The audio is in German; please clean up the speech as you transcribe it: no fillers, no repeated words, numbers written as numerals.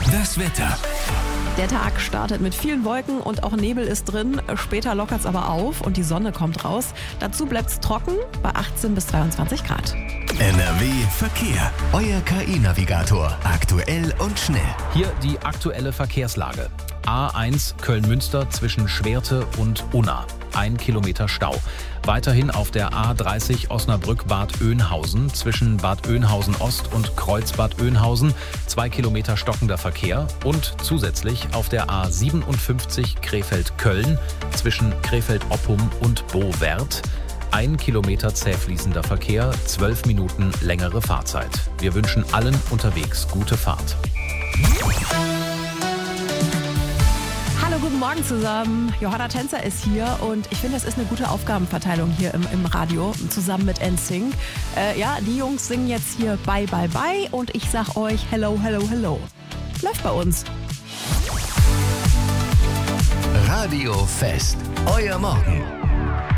Das Wetter. Der Tag startet mit vielen Wolken und auch Nebel ist drin. Später lockert es aber auf und die Sonne kommt raus. Dazu bleibt es trocken bei 18 bis 22 Grad. NRW Verkehr. Euer KI-Navigator. Aktuell und schnell. Hier die aktuelle Verkehrslage. A1 Köln-Münster zwischen Schwerte und Unna. 1 Kilometer Stau. Weiterhin auf der A30 Osnabrück-Bad Oeynhausen zwischen Bad Oeynhausen-Ost und Kreuzbad Oeynhausen. 2 Kilometer stockender Verkehr. Und zusätzlich auf der A57 Krefeld-Köln zwischen Krefeld-Oppum und Bowerth. 1 Kilometer zäh fließender Verkehr, 12 Minuten längere Fahrzeit. Wir wünschen allen unterwegs gute Fahrt. Hallo, guten Morgen zusammen. Johanna Tänzer ist hier und ich finde, das ist eine gute Aufgabenverteilung hier im Radio, zusammen mit NSYNC. Die Jungs singen jetzt hier Bye, Bye, Bye und ich sag euch Hello, Hello, Hello. Läuft bei uns. Radio Fest. Euer Morgen.